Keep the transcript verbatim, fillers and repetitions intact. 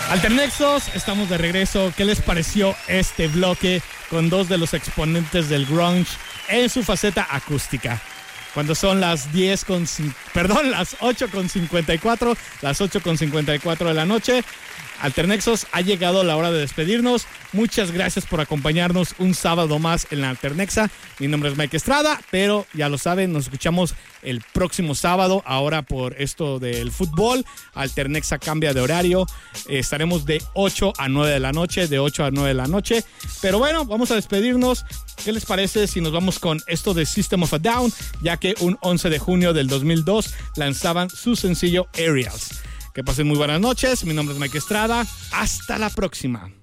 Alternexos, estamos de regreso. ¿Qué les pareció este bloque con dos de los exponentes del grunge en su faceta acústica? Cuando son las diez con, perdón, las ocho con cincuenta y cuatro, las ocho con cincuenta y cuatro de la noche. Alternexos, ha llegado la hora de despedirnos. Muchas gracias por acompañarnos un sábado más en la Alternexa. Mi nombre es Mike Estrada, pero ya lo saben, nos escuchamos el próximo sábado. Ahora por esto del fútbol, Alternexa cambia de horario. Eh, estaremos de ocho a nueve de la noche, de ocho a nueve de la noche. Pero bueno, vamos a despedirnos. ¿Qué les parece si nos vamos con esto de System of a Down? Ya que un once de junio del dos mil dos lanzaban su sencillo Aerials. Que pasen muy buenas noches. Mi nombre es Mike Estrada. Hasta la próxima.